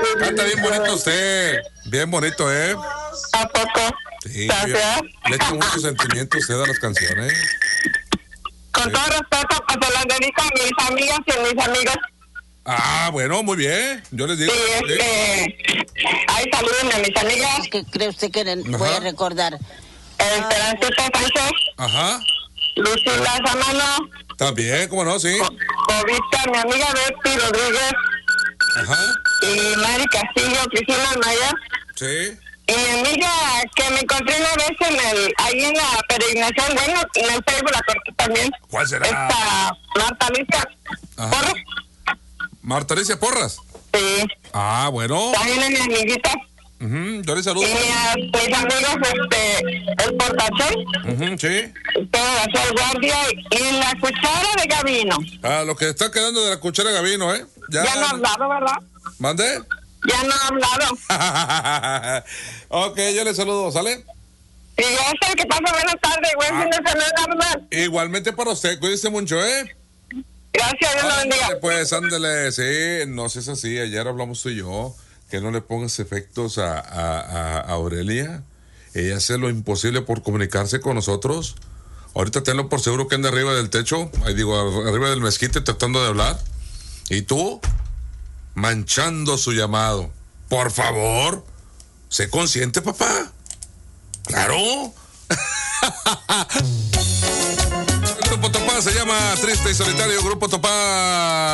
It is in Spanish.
Canta bien bonito usted. Bien bonito, ¿eh? ¿A poco? Sí. Gracias. Le echo mucho sentimiento a usted a las canciones. Con todo respeto, pues se las dedico a mis amigas y a mis amigos. Ah, bueno, muy bien. Yo les digo. Y ahí saluden a mis amigas. ¿Qué cree usted que voy a recordar? Esperancita Sánchez. Ajá. Lucila Samano. También, ¿cómo no? Sí. Jovita, mi amiga Betty Rodríguez. Ajá. Y Mari Castillo, Cristina Maya. Sí. Y mi amiga que me encontré una vez ahí en la peregrinación, bueno, en el Facebook la corté también. ¿Cuál será? Esta Marta Alicia. Ajá. Marta Alicia Porras. Sí. Ah, bueno. También es mi amiguita. Yo le saludo. Y mis amigos, el Portachón. Sí. Todo el guardia y la cuchara de Gavino. Ah, lo que está quedando de la cuchara de Gavino, ¿eh? Ya no ha hablado, ¿verdad? ¿Mande? Ya no ha hablado. Ok, yo le saludo, ¿sale? Y ya sé que pasa buenas tardes, buen fin de semana, ¿verdad? Igualmente para usted, cuídese mucho, ¿eh? Gracias, Dios lo bendiga. Pues ándele, sí, no seas así, ayer hablamos tú y yo, que no le pongas efectos a Aurelia. Ella hace lo imposible por comunicarse con nosotros. Ahorita tenlo por seguro que anda arriba del techo, ahí digo, arriba del mezquite tratando de hablar. ¿Y tú? Manchando su llamado. Por favor, sé consciente, papá. Claro. El Grupo Topaz se llama Triste y Solitario. Grupo Topaz.